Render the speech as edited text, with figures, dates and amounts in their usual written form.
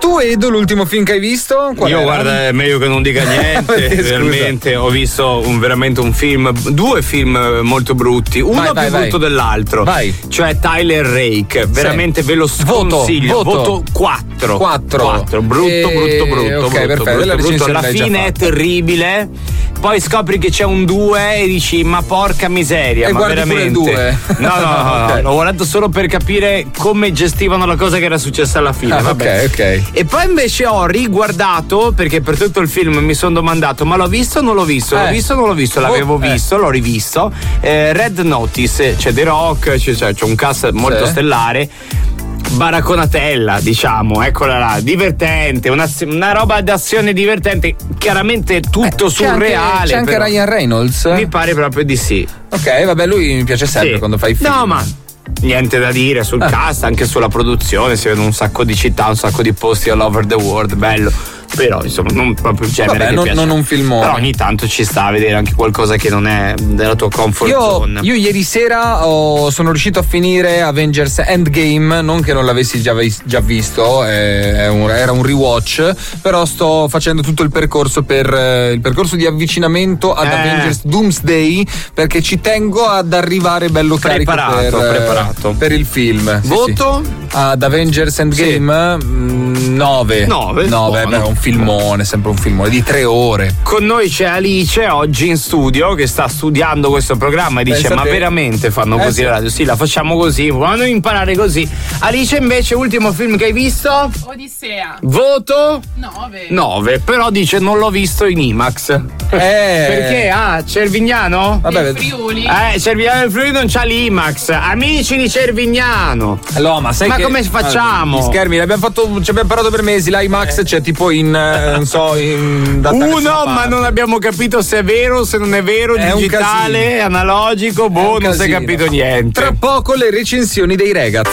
Tu, Edo, l'ultimo film che hai visto? Io era? Guarda, è meglio che non dica niente. Veramente ho visto veramente un film, due film molto brutti, uno più brutto dell'altro. Vai. Cioè Tyler Rake, veramente ve lo sconsiglio. Voto 4. 4. Brutto. Ok, perfetto. Brutto. Alla fine è terribile. Poi scopri che c'è un 2 e dici ma porca miseria, e ma veramente il 2. No, okay. L'ho guardato solo per capire come gestivano la cosa che era successa alla fine. Ok. E poi invece ho riguardato, perché per tutto il film mi sono domandato ma l'ho visto o non l'ho visto? L'ho visto o non l'ho visto? L'avevo visto, l'ho rivisto. Red Notice, c'è The Rock, c'è un cast molto stellare. Baraconatella, diciamo, eccola là, divertente, una roba d'azione divertente, chiaramente tutto surreale. C'è anche Ryan Reynolds? Mi pare proprio di sì. Ok, vabbè, lui mi piace sempre quando fai film. No, ma niente da dire sul cast, anche sulla produzione, si vedono un sacco di città, un sacco di posti all over the world, bello. Però insomma non proprio il genere che piace. Non un filmone. Però ogni tanto ci sta a vedere anche qualcosa che non è della tua comfort zone. Io ieri sera sono riuscito a finire Avengers Endgame, non che non l'avessi già visto, era un rewatch, però sto facendo tutto il percorso il percorso di avvicinamento ad Avengers Doomsday, perché ci tengo ad arrivare bello preparato per il film. Voto? Ad Avengers Endgame 9. Beh, un filmone, sempre un filmone di 3 ore. Con noi c'è Alice oggi in studio che sta studiando questo programma e dice ma veramente fanno così la radio? Sì, la facciamo così, vogliono imparare così. Alice invece, ultimo film che hai visto? Odissea. Voto? 9, però dice non l'ho visto in IMAX. Perché? Cervignano? Vabbè, Friuli. Cervignano del Friuli non c'ha l'IMAX. Amici di Cervignano. Allora, ma come facciamo? Gli schermi ci abbiamo parlato per mesi, l'IMAX c'è tipo in ma non abbiamo capito se è vero, se non è vero, digitale, analogico, non si è capito niente. Tra poco le recensioni dei Regaz.